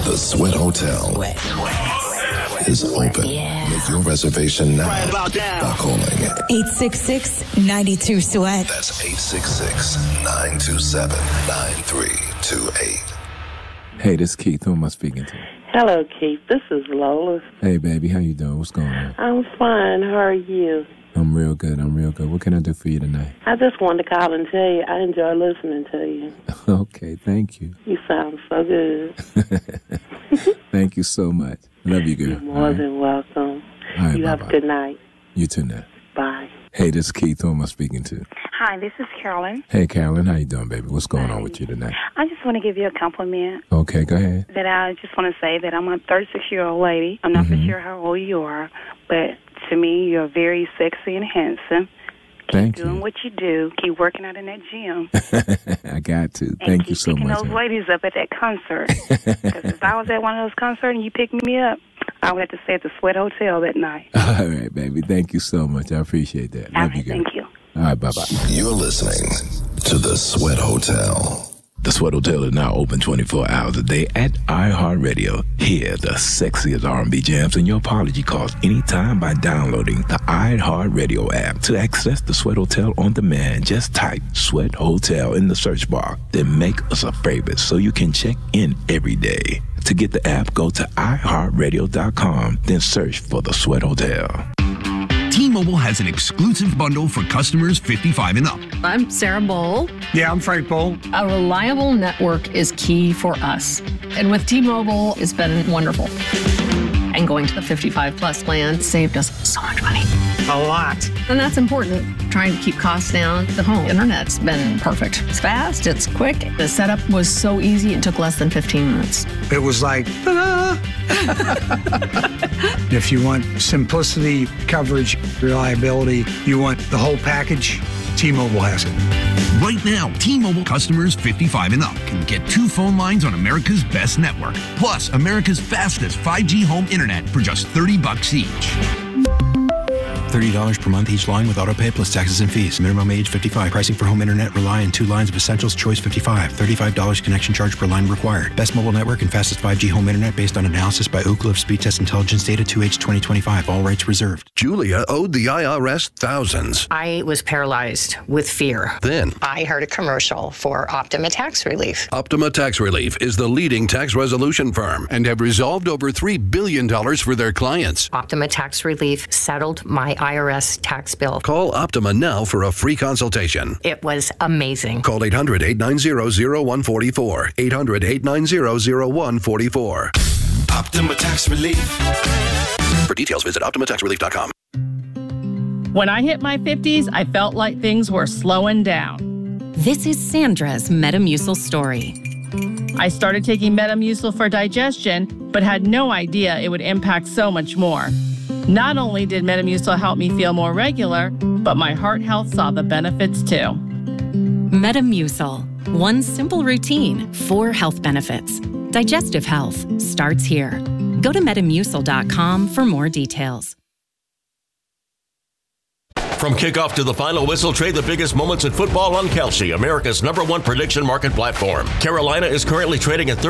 The Sweat Hotel is open. Make your reservation now by calling 866-92-SWEAT. That's 866-927-9328. Hey, this is Keith. Who am I speaking to? Hello, Keith. This is Lola. Hey, baby. How you doing? What's going on? I'm fine. How are you? I'm real good. What can I do for you tonight? I just wanted to call and tell you I enjoy listening to you. Okay, thank you. You sound so good. Thank you so much. Love you, girl. You're more than welcome. All right, you bye-bye. have a good night. You too now. Bye. Hey, this is Keith. Who am I speaking to? Hi, this is Carolyn. Hey, Carolyn. How you doing, baby? What's going on with you tonight? I just want to give you a compliment. Okay, go ahead. That I just want to say that I'm a 36-year-old lady. I'm not for sure how old you are, but to me, you're very sexy and handsome. Thank Keep doing what you do. Keep working out in that gym. I got to. Thank you so much. And keep picking those ladies up at that concert. Because if I was at one of those concerts and you picked me up, I would have to stay at the Sweat Hotel that night. All right, baby. Thank you so much. I appreciate that. Love you, girl. Thank you. All right, bye-bye. You're listening to The Sweat Hotel. The Sweat Hotel is now open 24 hours a day at iHeartRadio. Hear the sexiest R&B jams in your apology calls anytime by downloading the iHeartRadio app. To access the Sweat Hotel on demand, just type Sweat Hotel in the search bar. Then make us a favorite so you can check in every day. To get the app, go to iHeartRadio.com, then search for the Sweat Hotel. T-Mobile has an exclusive bundle for customers 55 and up. I'm Sarah Bowl. Yeah, I'm Frank Bowl. A reliable network is key for us. And with T-Mobile, it's been wonderful. And going to the 55 plus plan saved us so much money. A lot. And that's important. Trying to keep costs down. The home internet's been perfect. It's fast, it's quick. The setup was so easy, it took less than 15 minutes. It was like, ta-da! If you want simplicity, coverage, reliability, you want the whole package, T-Mobile has it. Right now, T-Mobile customers 55 and up can get 2 phone lines on America's best network, plus America's fastest 5G home internet for just $30 each. $30 per month each line with autopay plus taxes and fees. Minimum age 55. Pricing for home internet rely on 2 lines of Essentials Choice 55. $35 connection charge per line required. Best mobile network and fastest 5G home internet based on analysis by Ookla of Speed Test Intelligence data 2H 2025. All rights reserved. Julia owed the IRS thousands. I was paralyzed with fear. Then I heard a commercial for Optima Tax Relief. Optima Tax Relief is the leading tax resolution firm and have resolved over $3 billion for their clients. Optima Tax Relief settled my IRS tax bill. Call Optima now for a free consultation. It was amazing. Call 800-890-0144. 800-890-0144. Optima Tax Relief. For details, visit OptimaTaxRelief.com. When I hit my 50s, I felt like things were slowing down. This is Sandra's Metamucil story. I started taking Metamucil for digestion, but had no idea it would impact so much more. Not only did Metamucil help me feel more regular, but my heart health saw the benefits too. Metamucil. One simple routine, 4 health benefits. Digestive health starts here. Go to Metamucil.com for more details. From kickoff to the final whistle, trade the biggest moments in football on Kalshi, America's #1 prediction market platform. Carolina is currently trading at